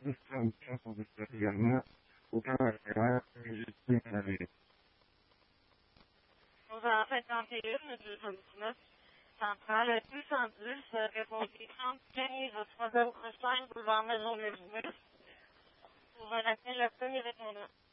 aucun sens d'espace également, aucun intérêt, juste une clavier. Vous en faites 51, du 29. Centrale, plus 110, répondez 35, 305, boulevard Maison-Méribus. Vous relatez le premier répondant.